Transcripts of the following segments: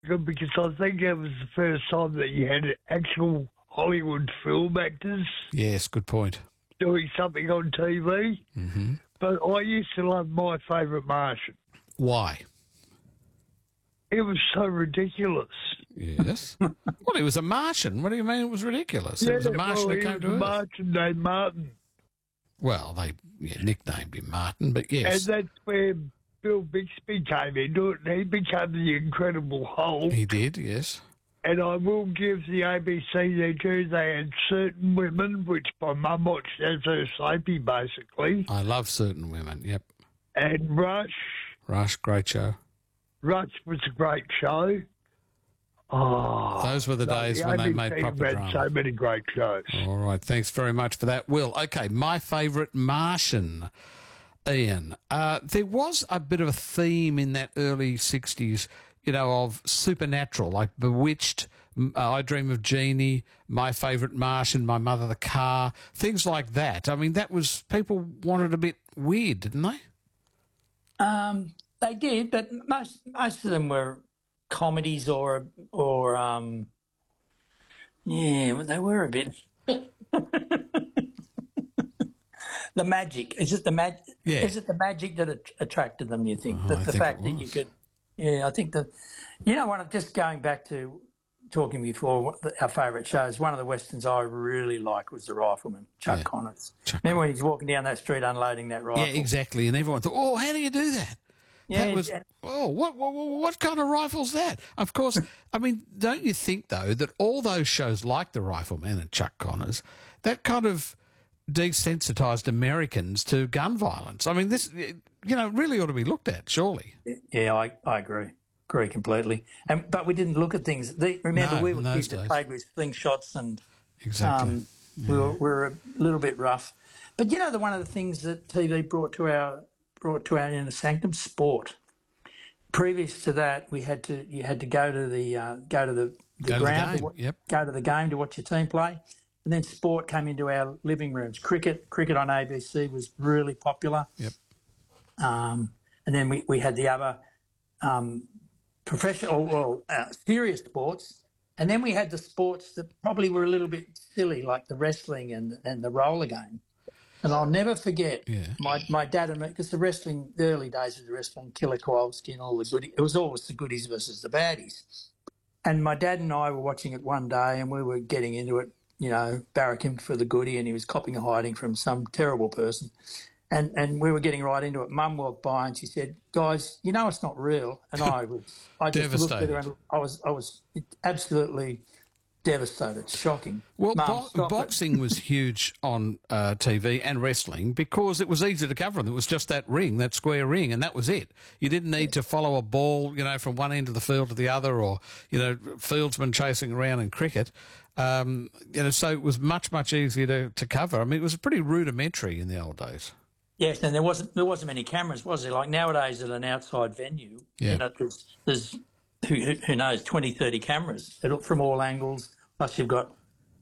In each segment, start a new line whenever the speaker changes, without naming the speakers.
because I think it was the first time that you had actual Hollywood film actors
Yes, good point.
doing something on TV.
Mm-hmm.
But I used to love My Favourite Martian.
Why?
It was so ridiculous.
Yes. Well, he was a Martian. What do you mean it was ridiculous? It was a Martian
well,
who came
he
to
was a
Earth.
Martian named Martin.
Well, they nicknamed him Martin, but yes.
And that's where Bill Bixby came into it, and he became the Incredible Hulk.
He did, yes.
And I will give the ABC their due. They had Certain Women, which my mum watched as her soapy, basically.
I love Certain Women, yep.
And Rush.
Rush, great show.
Rush was a great show. Oh,
Those were the days when they made proper
had
drama.
so many great shows.
All right, thanks very much for that, Will. Okay, My Favourite Martian, Ian. There was a bit of a theme in that early 60s, of supernatural, like Bewitched, I Dream of Jeannie, My Favourite Martian, My Mother the Car, things like that. I mean, people wanted a bit weird, didn't they?
They did, but most of them were comedies or they were a bit. The magic is it the magic?
Yeah.
Is it the magic that attracted them? You think
I
the
think
fact
it
that you
was.
could? Yeah, I think that. Just going back to talking before our favourite shows. One of the westerns I really liked was The Rifleman, Chuck Connors. Remember when he's walking down that street unloading that rifle?
Yeah, exactly. And everyone thought, oh, how do you do that?
Yeah,
That was, what kind of rifle's that? Of course, I mean, don't you think, though, that all those shows like The Rifleman and Chuck Connors, that kind of desensitised Americans to gun violence? I mean, this, really ought to be looked at, surely.
Yeah, I agree. Agree completely. But we didn't look at things. Remember,
No,
we
in
were
those
kids that
days.
played with slingshots and
Exactly.
we were a little bit rough. But one of the things that TV brought to our inner sanctum, sport. Previous to that, you had to go to the ground, go to the game to watch your team play, and then sport came into our living rooms. Cricket on ABC was really popular.
Yep.
And then we had the other professional, serious sports, and then we had the sports that probably were a little bit silly, like the wrestling and the roller game. And I'll never forget my dad and me, because the early days of the wrestling, Killer Kowalski and all the goodies, it was always the goodies versus the baddies. And my dad and I were watching it one day and we were getting into it, barracking for the goodie, and he was copping a hiding from some terrible person. And we were getting right into it. Mum walked by and she said, guys, it's not real. And I just looked at her and I was absolutely devastated, shocking.
Well,
Mum,
boxing was huge on TV and wrestling because it was easy to cover. It was just that square ring, and that was it. You didn't need to follow a ball, from one end of the field to the other, or, fieldsmen chasing around in cricket. So it was much, much easier to cover. I mean, it was pretty rudimentary in the old days.
Yes, and there wasn't many cameras, was there? Like nowadays at an outside venue, there's who knows, 20, 30 cameras from all angles. Plus you've got,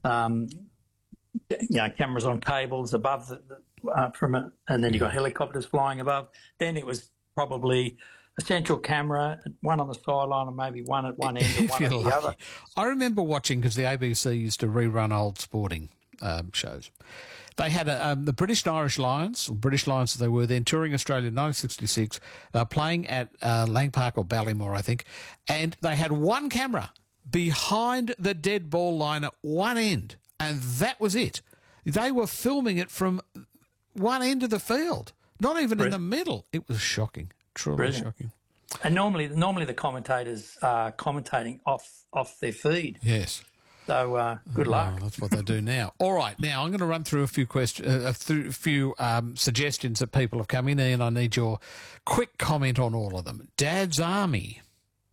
cameras on cables above and then you've got helicopters flying above. Then it was probably a central camera, one on the sideline and maybe one at one end and one at the other.
I remember watching, because the ABC used to rerun old sporting shows. They had the British and Irish Lions, or British Lions as they were then, touring Australia in 1966. They were playing at Lang Park or Ballymore, I think, and they had one camera behind the dead ball line at one end, and that was it. They were filming it from one end of the field, not even in the middle. It was shocking, truly shocking.
And normally the commentators are commentating off their feed.
Yes.
So good luck.
That's what they do now. All right, now I'm going to run through a few suggestions that people have come in, and I need your quick comment on all of them. Dad's Army.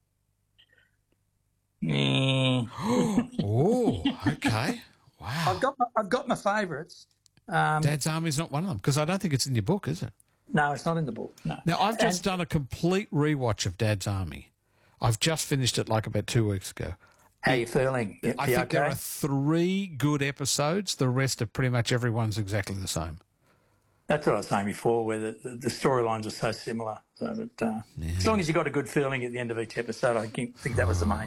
Oh, okay. Wow.
I've got my favourites.
Dad's Army's not one of them, because I don't think it's in your book, is it?
No, it's not in the book. No.
Now I've just done a complete rewatch of Dad's Army. I've just finished it like about 2 weeks ago.
How are you feeling?
I think there are 3 good episodes. The rest are pretty much everyone's exactly the same.
That's what I was saying before, where the storylines are so similar. So, but, as long as you got a good feeling at the end of each episode, I think that was the main